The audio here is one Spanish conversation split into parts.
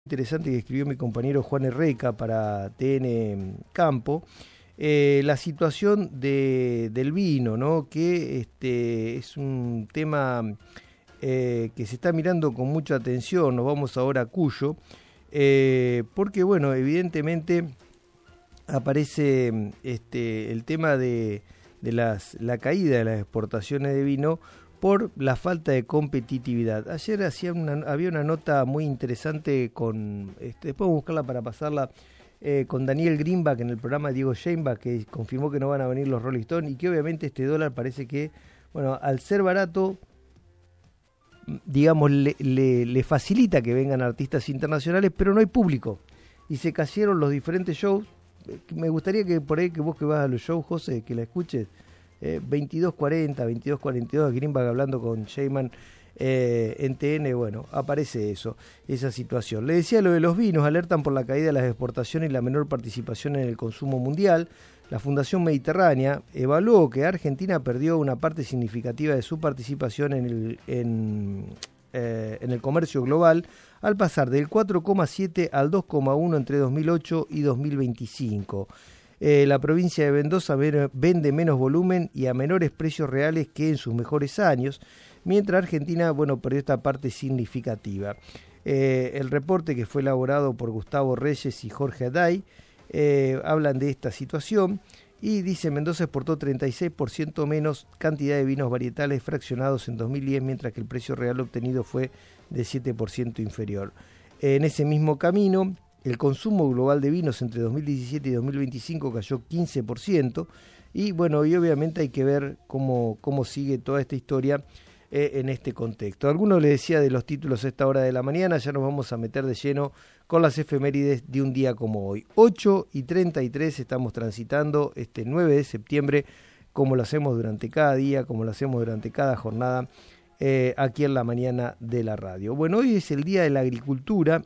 interesante que escribió mi compañero Juan Herreca para TN Campo, la situación del vino, ¿no? Que es un tema que se está mirando con mucha atención. Nos vamos ahora a Cuyo, porque bueno, evidentemente aparece el tema de la caída de las exportaciones de vino por la falta de competitividad. Ayer había una nota muy interesante con, después voy a buscarla para pasarla, con Daniel Greenback en el programa de Diego Sheinback, que confirmó que no van a venir los Rolling Stones y que obviamente este dólar parece que, bueno, al ser barato, digamos, le facilita que vengan artistas internacionales, pero no hay público. Y se cayeron los diferentes shows. Me gustaría que por ahí, que vos que vas a los shows, José, que la escuches. 22:40, 22:42, Greenback hablando con Sheinback en TN, bueno, aparece esa situación. Le decía lo de los vinos, alertan por la caída de las exportaciones y la menor participación en el consumo mundial. La Fundación Mediterránea evaluó que Argentina perdió una parte significativa de su participación en el comercio global, al pasar del 4,7 al 2,1 entre 2008 y 2025. La provincia de Mendoza vende menos volumen y a menores precios reales que en sus mejores años, mientras Argentina, bueno, perdió esta parte significativa. El reporte, que fue elaborado por Gustavo Reyes y Jorge Aday, hablan de esta situación y dice: Mendoza exportó 36% menos cantidad de vinos varietales fraccionados en 2010, mientras que el precio real obtenido fue de 7% inferior. En ese mismo camino, el consumo global de vinos entre 2017 y 2025 cayó 15%, y bueno, y obviamente hay que ver cómo sigue toda esta historia en este contexto. Algunos les decía de los títulos a esta hora de la mañana, ya nos vamos a meter de lleno con las efemérides de un día como hoy. 8:33 estamos transitando este 9 de septiembre, como lo hacemos durante cada día, como lo hacemos durante cada jornada, aquí en la mañana de la radio. Bueno, hoy es el Día de la Agricultura.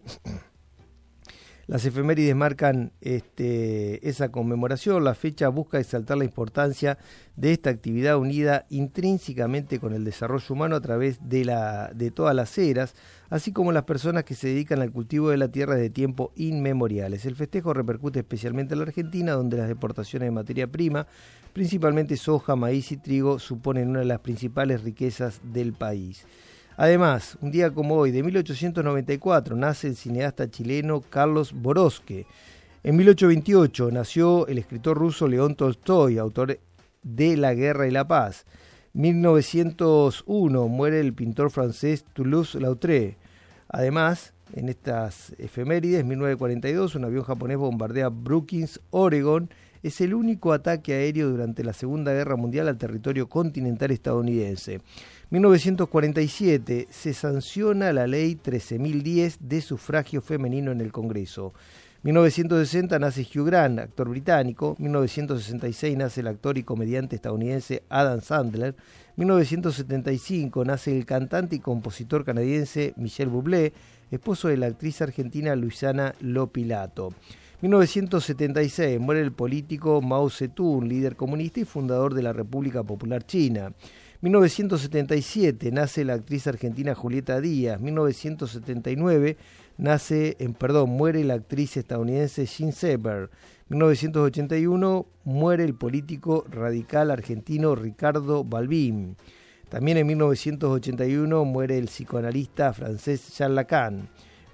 Las efemérides marcan esa conmemoración. La fecha busca exaltar la importancia de esta actividad unida intrínsecamente con el desarrollo humano a través de todas las eras, así como las personas que se dedican al cultivo de la tierra desde tiempos inmemoriales. El festejo repercute especialmente en la Argentina, donde las exportaciones de materia prima, principalmente soja, maíz y trigo, suponen una de las principales riquezas del país. Además, un día como hoy, de 1894, nace el cineasta chileno Carlos Borowski. En 1828 nació el escritor ruso León Tolstoy, autor de La Guerra y la Paz. 1901 muere el pintor francés Toulouse-Lautrec. Además, en estas efemérides, 1942, un avión japonés bombardea Brookings, Oregon. Es el único ataque aéreo durante la Segunda Guerra Mundial al territorio continental estadounidense. 1947 se sanciona la ley 13.010 de sufragio femenino en el Congreso. 1960 nace Hugh Grant, actor británico. 1966 nace el actor y comediante estadounidense Adam Sandler. 1975 nace el cantante y compositor canadiense Michel Bublé, esposo de la actriz argentina Luisana Lopilato. 1976 muere el político Mao Zedong, líder comunista y fundador de la República Popular China. 1977 nace la actriz argentina Julieta Díaz. 1979 muere la actriz estadounidense Jean Seberg. 1981 muere el político radical argentino Ricardo Balbín. También en 1981 muere el psicoanalista francés Jean Lacan.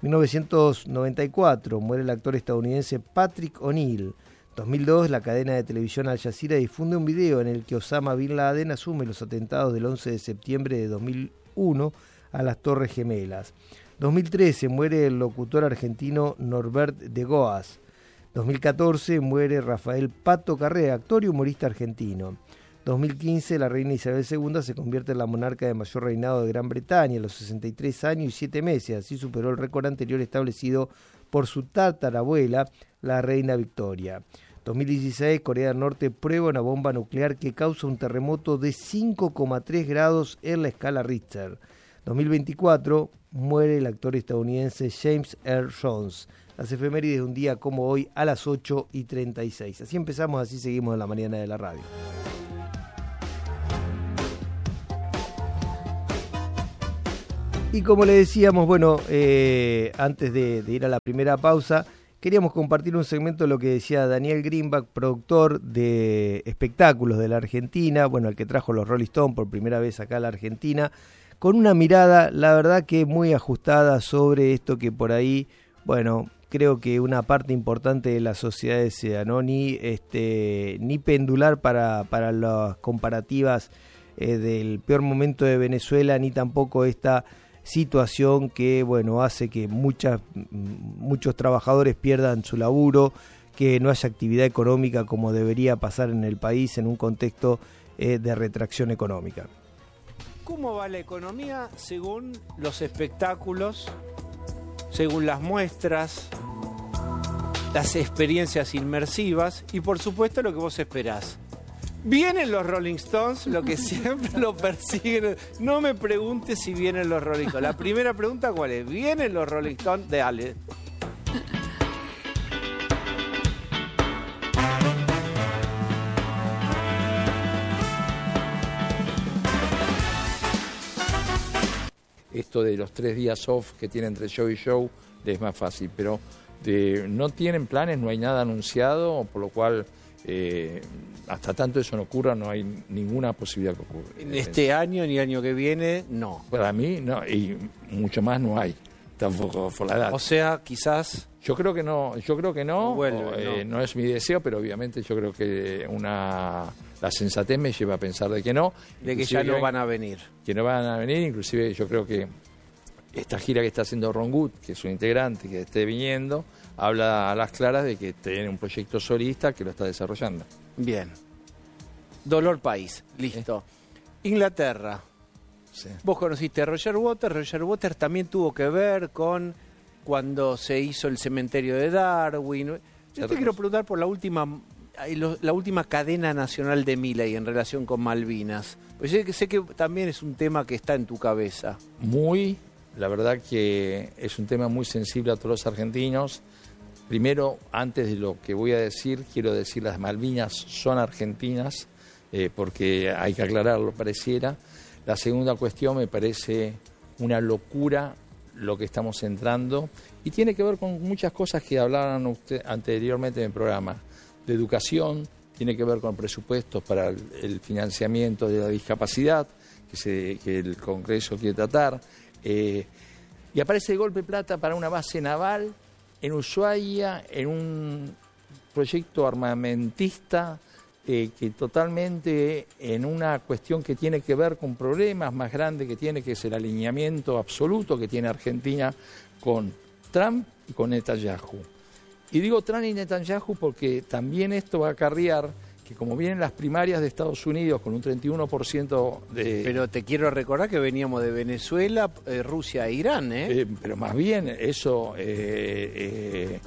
1994 muere el actor estadounidense Patrick O'Neill. 2002, la cadena de televisión Al Jazeera difunde un video en el que Osama Bin Laden asume los atentados del 11 de septiembre de 2001 a las Torres Gemelas. 2013 muere el locutor argentino Norbert de Goas. 2014 muere Rafael Pato Carrera, actor y humorista argentino. 2015, la reina Isabel II se convierte en la monarca de mayor reinado de Gran Bretaña a los 63 años y 7 meses. Así superó el récord anterior establecido por su tatarabuela, la reina Victoria. 2016, Corea del Norte prueba una bomba nuclear que causa un terremoto de 5,3 grados en la escala Richter. 2024, muere el actor estadounidense James Earl Jones. Las efemérides de un día como hoy a las 8:36. Así empezamos, así seguimos en la mañana de la radio. Y como le decíamos, bueno, antes de ir a la primera pausa, queríamos compartir un segmento de lo que decía Daniel Greenback, productor de espectáculos de la Argentina, bueno, el que trajo los Rolling Stones por primera vez acá a la Argentina, con una mirada, la verdad que muy ajustada sobre esto que por ahí, bueno, creo que una parte importante de la sociedad desea, ¿no? Ni pendular para las comparativas del peor momento de Venezuela, ni tampoco esta situación que, bueno, hace que muchos trabajadores pierdan su laburo, que no haya actividad económica como debería pasar en el país en un contexto de retracción económica. ¿Cómo va la economía según los espectáculos, según las muestras, las experiencias inmersivas y por supuesto lo que vos esperás? Vienen los Rolling Stones, lo que siempre lo persiguen. No me preguntes si vienen los Rolling Stones. La primera pregunta, ¿cuál es? ¿Vienen los Rolling Stones? Dale. Esto de los 3 días off que tienen entre show y show es más fácil, pero no tienen planes, no hay nada anunciado, por lo cual hasta tanto eso no ocurra, no hay ninguna posibilidad que ocurra. En este año ni año que viene, no. Para mí, no, y mucho más no hay, tampoco por la edad. O sea, quizás... Yo creo que no, vuelve, no es mi deseo, pero obviamente yo creo que la sensatez me lleva a pensar de que no. De que ya no van a venir. Que no van a venir, inclusive yo creo que esta gira que está haciendo Ron Wood, que es un integrante que esté viniendo, habla a las claras de que tiene un proyecto solista que lo está desarrollando. Bien. Dolor País, listo. Inglaterra. Sí. Vos conociste a Roger Waters. Roger Waters también tuvo que ver con cuando se hizo el cementerio de Darwin. Yo te quiero preguntar por la última cadena nacional de Milei en relación con Malvinas. Pues sé que también es un tema que está en tu cabeza. La verdad que es un tema muy sensible a todos los argentinos. Primero, antes de lo que voy a decir, quiero decir las Malvinas son argentinas, porque hay que aclararlo, pareciera. La segunda cuestión me parece una locura lo que estamos entrando y tiene que ver con muchas cosas que hablaban usted anteriormente en el programa. De educación, tiene que ver con presupuestos para el financiamiento de la discapacidad, que el Congreso quiere tratar. Y aparece el golpe de plata para una base naval en Ushuaia, en un proyecto armamentista que totalmente en una cuestión que tiene que ver con problemas más grandes que es el alineamiento absoluto que tiene Argentina con Trump y con Netanyahu. Y digo Trump y Netanyahu porque también esto va a acarrear que como vienen las primarias de Estados Unidos con un 31% de... Pero te quiero recordar que veníamos de Venezuela, Rusia e Irán, ¿eh? Pero más bien eso es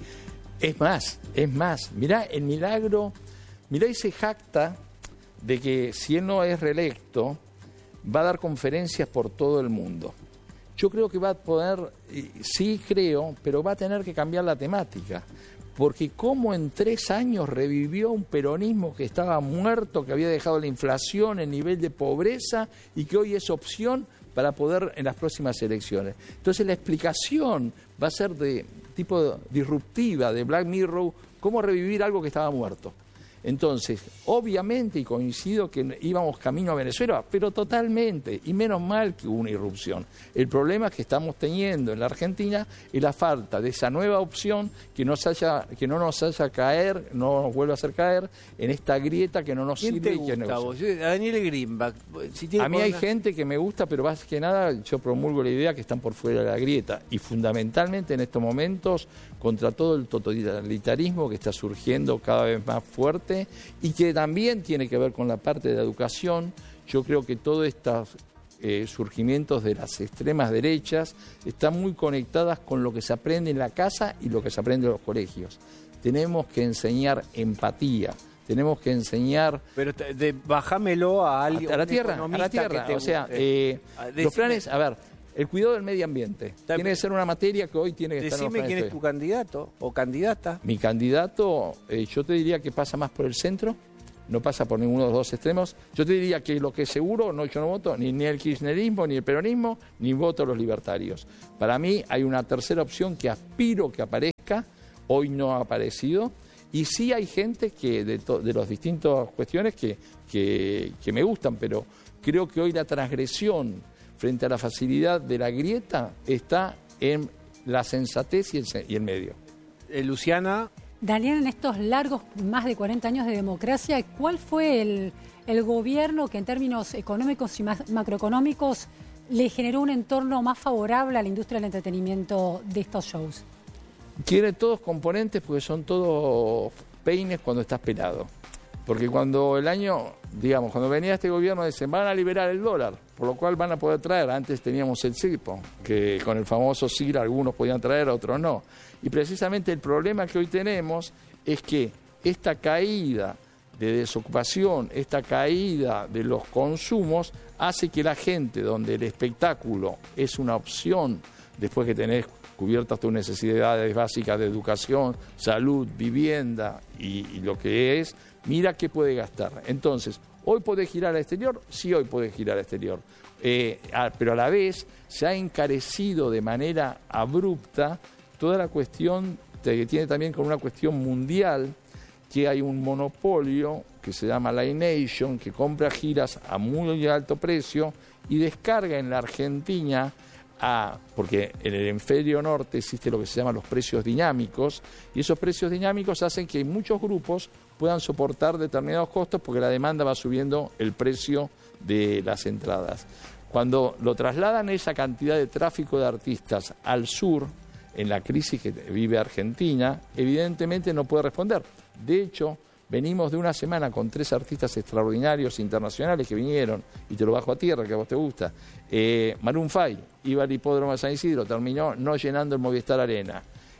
más. Mirá el milagro, Milei se jacta de que si él no es reelecto va a dar conferencias por todo el mundo. Yo creo que va a poder, sí creo, pero va a tener que cambiar la temática. Porque cómo en 3 años revivió un peronismo que estaba muerto, que había dejado la inflación, el nivel de pobreza y que hoy es opción para poder en las próximas elecciones. Entonces la explicación va a ser de tipo disruptiva, de Black Mirror, cómo revivir algo que estaba muerto. Entonces, obviamente, y coincido que íbamos camino a Venezuela, pero totalmente, y menos mal que hubo una irrupción. El problema que estamos teniendo en la Argentina es la falta de esa nueva opción que no nos haya caer, no nos vuelva a hacer caer en esta grieta que no nos sirve. ¿Quién te gusta vos? Daniel Greenback. A mí hay gente que me gusta, pero más que nada yo promulgo la idea que están por fuera de la grieta. Y fundamentalmente en estos momentos, contra todo el totalitarismo que está surgiendo cada vez más fuerte, y que también tiene que ver con la parte de la educación. Yo creo que todos estos surgimientos de las extremas derechas están muy conectadas con lo que se aprende en la casa y lo que se aprende en los colegios. Tenemos que enseñar empatía, tenemos que enseñar... Pero bajámelo a alguien... A la tierra, o sea, los planes, a ver... El cuidado del medio ambiente. Tiene que ser una materia que hoy tiene que estar en los planes. Decime quién es tu candidato o candidata. Mi candidato, yo te diría que pasa más por el centro. no pasa por ninguno de los dos extremos. Yo te diría que lo que es seguro, yo no voto ni el kirchnerismo, ni el peronismo, ni voto a los libertarios. Para mí hay una tercera opción que aspiro que aparezca, hoy no ha aparecido, y sí hay gente que de las distintas cuestiones que me gustan, pero creo que hoy la transgresión frente a la facilidad de la grieta está en la sensatez y el medio. Luciana. Daniel, en estos largos más de 40 años de democracia, ¿cuál fue el gobierno que en términos económicos y macroeconómicos le generó un entorno más favorable a la industria del entretenimiento de estos shows? Tiene todos componentes porque son todos peines cuando estás pelado. Porque cuando cuando venía este gobierno, dicen, van a liberar el dólar, por lo cual van a poder traer. Antes teníamos el CIRPO, que con el famoso CIR algunos podían traer, otros no. Y precisamente el problema que hoy tenemos es que esta caída de desocupación, esta caída de los consumos, hace que la gente, donde el espectáculo es una opción, después que tenés cubiertas tus necesidades básicas de educación, salud, vivienda y lo que es, mira qué puede gastar. Entonces, ¿hoy podés girar al exterior? Sí, hoy podés girar al exterior. Pero a la vez se ha encarecido de manera abrupta toda la cuestión que tiene también con una cuestión mundial, que hay un monopolio que se llama Live Nation, que compra giras a muy alto precio y descarga en la Argentina porque en el hemisferio norte existe lo que se llama los precios dinámicos, y esos precios dinámicos hacen que muchos grupos puedan soportar determinados costos porque la demanda va subiendo el precio de las entradas. Cuando lo trasladan esa cantidad de tráfico de artistas al sur, en la crisis que vive Argentina, evidentemente no puede responder. De hecho, venimos de una semana con 3 artistas extraordinarios internacionales que vinieron, y te lo bajo a tierra, que a vos te gusta. Maroon 5 iba al hipódromo de San Isidro, terminó no llenando el Movistar Arena.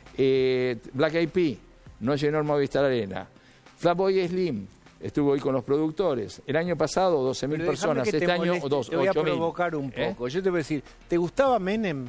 Black Eyed Peas no llenó el Movistar Arena. Fatboy Slim estuvo ahí con los productores. El año pasado 12.000 personas, este año 8.000. Te voy a provocar un poco. Yo te voy a decir, ¿te gustaba Menem?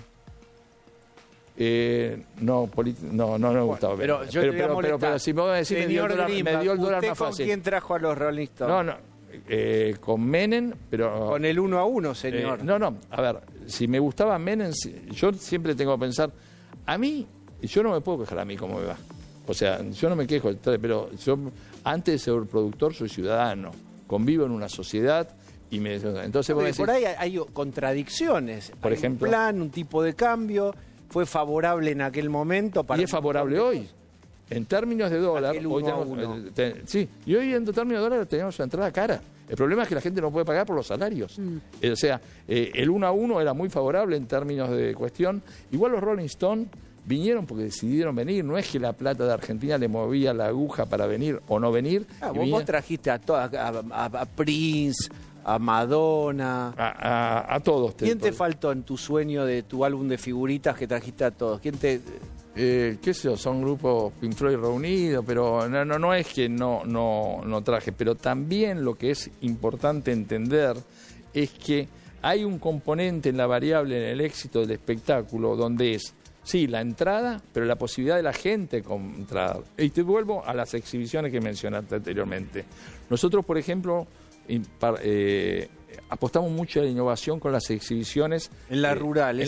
No me gustaba. Pero si me voy a decir, me dio el dólar más fácil. ¿Con quién trajo a los Rolling Stones? Con Menem, pero... Con el 1-1, señor. A ver, si me gustaba Menem, yo siempre tengo que pensar, a mí, yo no me puedo quejar a mí cómo me va. O sea, yo no me quejo, pero yo, antes de ser productor, soy ciudadano, convivo en una sociedad y entonces por ahí hay contradicciones. Por ejemplo, un plan, un tipo de cambio, fue favorable en aquel momento. Y es favorable hoy. En términos de dólar, hoy tenemos, y hoy en términos de dólar tenemos una entrada cara. El problema es que la gente no puede pagar por los salarios. O sea, el 1-1 era muy favorable en términos de cuestión. Igual los Rolling Stones vinieron porque decidieron venir. No es que la plata de Argentina le movía la aguja para venir o no venir. Vos trajiste a Prince, a Madonna. A todos. ¿Quién te faltó en tu sueño de tu álbum de figuritas que trajiste a todos? ¿Quién te...? qué sé yo, son grupos Pink Floyd reunidos, pero no es que no traje, pero también lo que es importante entender es que hay un componente en la variable en el éxito del espectáculo donde es, sí, la entrada, pero la posibilidad de la gente comprar. Y te vuelvo a las exhibiciones que mencionaste anteriormente. Nosotros, por ejemplo, apostamos mucho a la innovación con las exhibiciones en la rural,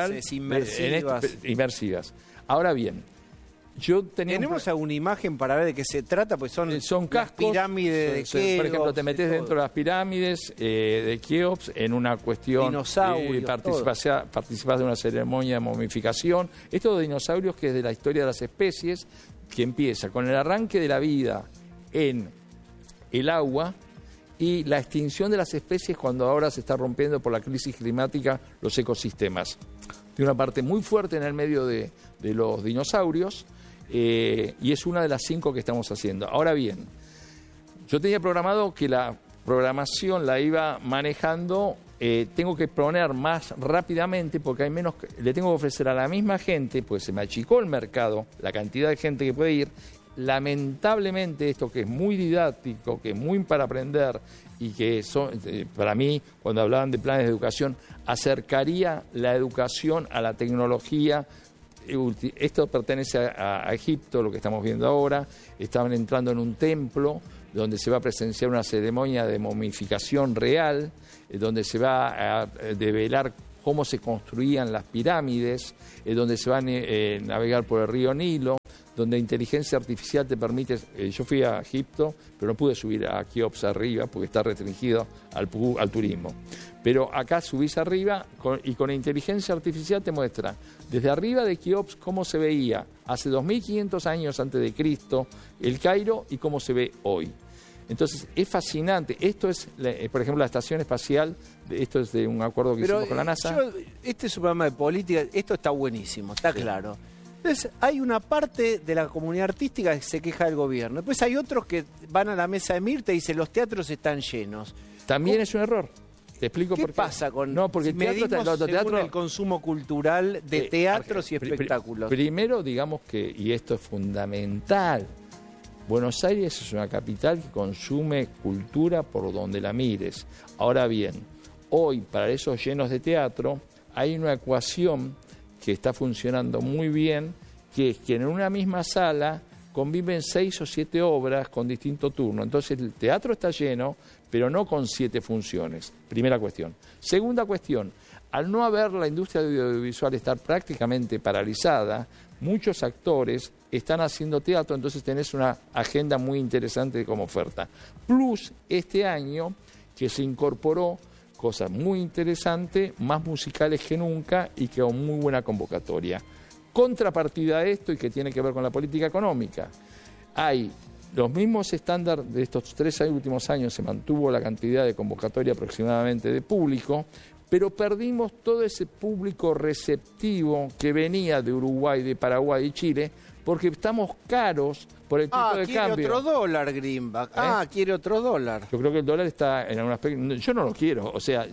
inmersivas. Ahora bien, tenemos alguna imagen para ver de qué se trata, pues son cascos, pirámides de Keops. Por ejemplo, te metes dentro de las pirámides de Keops en una cuestión participás de una ceremonia de momificación. Esto de dinosaurios que es de la historia de las especies, que empieza con el arranque de la vida en el agua y la extinción de las especies cuando ahora se está rompiendo por la crisis climática los ecosistemas. Tiene una parte muy fuerte en el medio de los dinosaurios y es una de las 5 que estamos haciendo. Ahora bien, yo tenía programado que la programación la iba manejando, tengo que poner más rápidamente porque hay menos, le tengo que ofrecer a la misma gente, pues se me achicó el mercado, la cantidad de gente que puede ir. Lamentablemente esto que es muy didáctico, que es muy para aprender y que para mí, cuando hablaban de planes de educación, acercaría la educación a la tecnología. Esto pertenece a Egipto, lo que estamos viendo ahora. Estaban entrando en un templo donde se va a presenciar una ceremonia de momificación real, donde se va a develar cómo se construían las pirámides, donde se va a navegar por el río Nilo, donde inteligencia artificial te permite... yo fui a Egipto, pero no pude subir a Keops arriba porque está restringido al turismo. Pero acá subís arriba y con inteligencia artificial te muestra desde arriba de Keops cómo se veía hace 2500 años antes de Cristo el Cairo y cómo se ve hoy. Entonces, es fascinante. Esto es, por ejemplo, la estación espacial, esto es de un acuerdo que hicimos con la NASA. Este es un programa de política, esto está buenísimo, está claro. Entonces, hay una parte de la comunidad artística que se queja del gobierno. Después hay otros que van a la mesa de Mirta y dicen los teatros están llenos. También es un error. Te explico por qué. ¿Qué pasa con porque el consumo cultural de teatros y espectáculos? Primero, digamos que, y esto es fundamental, Buenos Aires es una capital que consume cultura por donde la mires. Ahora bien, hoy para esos llenos de teatro hay una ecuación que está funcionando muy bien, que es que en una misma sala conviven 6 o 7 obras con distinto turno. Entonces el teatro está lleno, pero no con 7 funciones. Primera cuestión. Segunda cuestión, al no haber la industria audiovisual estar prácticamente paralizada, muchos actores están haciendo teatro, entonces tenés una agenda muy interesante como oferta. Plus, este año que se incorporó cosas muy interesantes, más musicales que nunca y que con muy buena convocatoria. Contrapartida a esto, y que tiene que ver con la política económica, hay los mismos estándares de estos 3 últimos años, se mantuvo la cantidad de convocatoria aproximadamente de público, pero perdimos todo ese público receptivo que venía de Uruguay, de Paraguay y Chile, porque estamos caros por el tipo de cambio. Quiere otro dólar, Greenback. Quiere otro dólar. Yo creo que el dólar está en algún aspecto... Yo no lo quiero, o sea,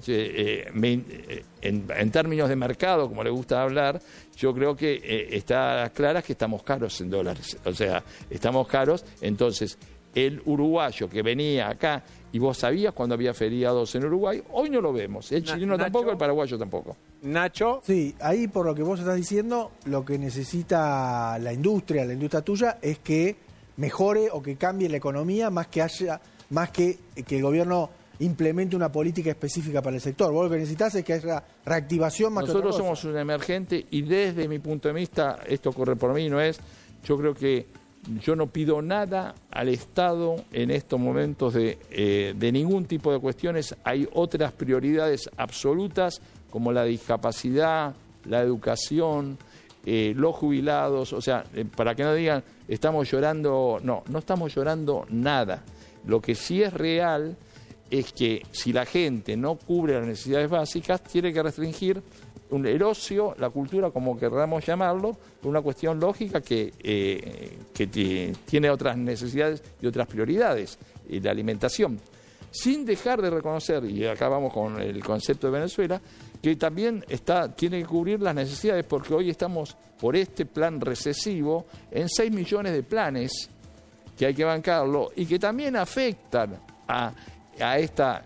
en términos de mercado, como le gusta hablar, yo creo que está claro que estamos caros en dólares. O sea, estamos caros, entonces el uruguayo que venía acá, y vos sabías cuando había feriados en Uruguay, hoy no lo vemos. El chileno tampoco, el paraguayo tampoco. Nacho. Sí, ahí por lo que vos estás diciendo, lo que necesita la industria tuya, es que mejore o que cambie la economía más que el gobierno implemente una política específica para el sector. Vos lo que necesitas es que haya reactivación más que otra cosa. Nosotros somos un emergente y desde mi punto de vista, esto corre por mí, yo creo que yo no pido nada al Estado en estos momentos de ningún tipo de cuestiones. Hay otras prioridades absolutas como la discapacidad, la educación, los jubilados. O sea, para que no digan, estamos llorando, no estamos llorando nada. Lo que sí es real es que si la gente no cubre las necesidades básicas, tiene que restringir el ocio, la cultura, como queramos llamarlo, por una cuestión lógica que tiene otras necesidades y otras prioridades, la alimentación, sin dejar de reconocer, y acá vamos con el concepto de Venezuela, que también tiene que cubrir las necesidades, porque hoy estamos, por este plan recesivo, en 6 millones de planes que hay que bancarlo, y que también afectan a esta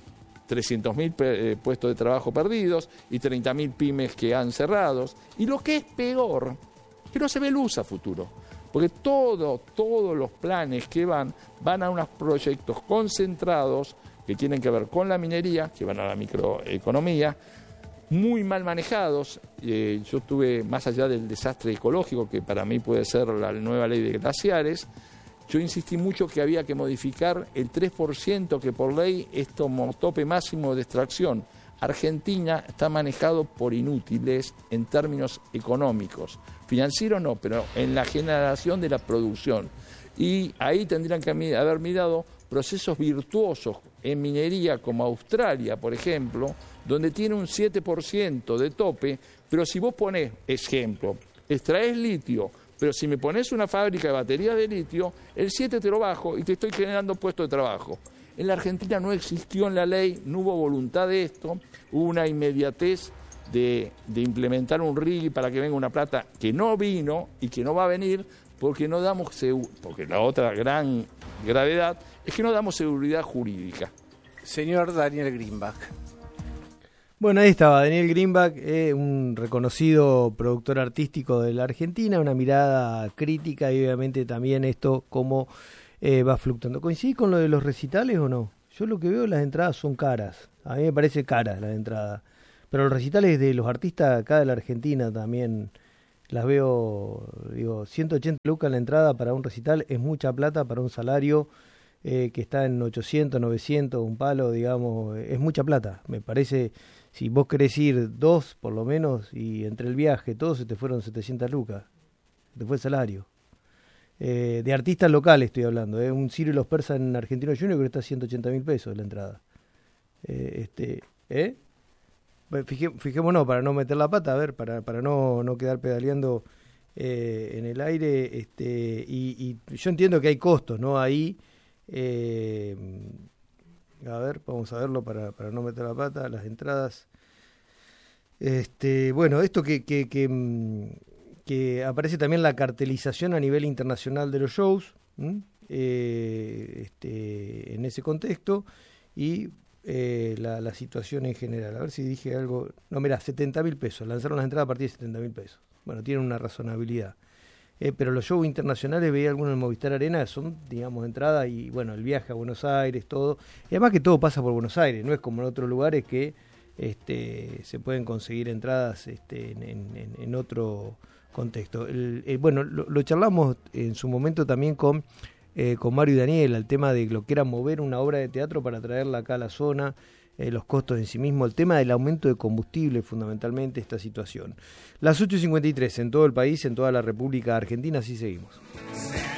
300.000 puestos de trabajo perdidos y 30.000 pymes que han cerrado. Y lo que es peor, que no se ve luz a futuro, porque todos los planes que van a unos proyectos concentrados que tienen que ver con la minería, que van a la microeconomía, muy mal manejados. Yo tuve, más allá del desastre ecológico, que para mí puede ser la nueva ley de glaciares, yo insistí mucho que había que modificar el 3% que por ley es como tope máximo de extracción. Argentina está manejado por inútiles en términos económicos. Financieros no, pero en la generación de la producción. Y ahí tendrían que haber mirado procesos virtuosos en minería como Australia, por ejemplo, donde tiene un 7% de tope, pero si vos ponés, ejemplo, extraes litio, pero si me pones una fábrica de baterías de litio, el 7 te lo bajo y te estoy generando puestos de trabajo. En la Argentina no existió en la ley, no hubo voluntad de esto, hubo una inmediatez de implementar un RIGI para que venga una plata que no vino y que no va a venir porque no damos porque la otra gran gravedad es que no damos seguridad jurídica. Señor Daniel Greenback. Bueno, ahí estaba Daniel Greenback, un reconocido productor artístico de la Argentina, una mirada crítica y obviamente también esto como va fluctuando. ¿Coincidís con lo de los recitales o no? Yo lo que veo, las entradas son caras. A mí me parece caras las entradas. Pero los recitales de los artistas acá de la Argentina también las veo, digo, 180 lucas la entrada para un recital es mucha plata para un salario que está en 800, 900, un palo, digamos, es mucha plata. Me parece, si vos querés ir 2 por lo menos y entre el viaje, todo se te fueron 700 lucas. Se te fue el salario. De artistas locales estoy hablando, un Ciro y los Persas en Argentino Junior que está a 180.000 pesos la entrada. Fijémonos, para no meter la pata, a ver, para no quedar pedaleando en el aire, y yo entiendo que hay costos, ¿no? Ahí, a ver, vamos a verlo para no meter la pata, las entradas. Bueno, esto que aparece también la cartelización a nivel internacional de los shows, en ese contexto, y la situación en general. A ver si dije algo. No, mirá, 70.000 pesos. Lanzaron las entradas a partir de 70.000 pesos. Bueno, tienen una razonabilidad. Pero los shows internacionales, veía algunos en Movistar Arena, son, digamos, entradas y, bueno, el viaje a Buenos Aires, todo. Y además que todo pasa por Buenos Aires, no es como en otros lugares que se pueden conseguir entradas en otro contexto. Bueno, lo charlamos en su momento también con Mario y Daniel, el tema de lo que era mover una obra de teatro para traerla acá a la zona, los costos en sí mismo, el tema del aumento de combustible, fundamentalmente esta situación. Las 8:53 en todo el país, en toda la República Argentina, así seguimos.